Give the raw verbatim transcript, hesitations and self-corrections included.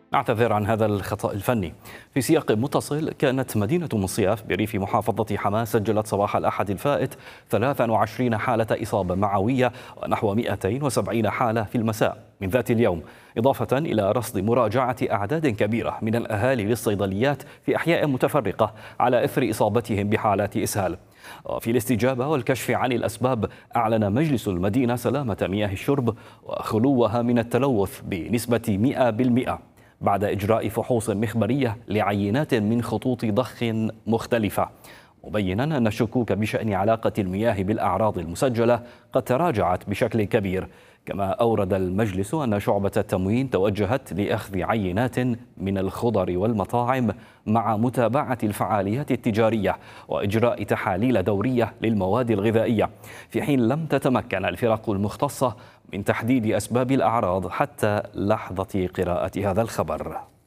نعتذر عن هذا الخطأ الفني. في سياق متصل، كانت مدينة مصياف بريف محافظة حماة سجلت صباح الأحد الفائت ثلاث وعشرين حالة إصابة معوية ونحو مئتين وسبعين حالة في المساء من ذات اليوم، إضافة إلى رصد مراجعة أعداد كبيرة من الأهالي للصيدليات في أحياء متفرقة على إثر إصابتهم بحالات إسهال. وفي الاستجابة والكشف عن الأسباب، أعلن مجلس المدينة سلامة مياه الشرب وخلوها من التلوث بنسبة مئة بالمئة بعد إجراء فحوص مخبرية لعينات من خطوط ضخ مختلفة، مبينا أن الشكوك بشأن علاقة المياه بالأعراض المسجلة قد تراجعت بشكل كبير. كما أورد المجلس أن شعبة التموين توجهت لأخذ عينات من الخضر والمطاعم مع متابعة الفعاليات التجارية وإجراء تحاليل دورية للمواد الغذائية، في حين لم تتمكن الفرق المختصة من تحديد أسباب الأعراض حتى لحظة قراءة هذا الخبر.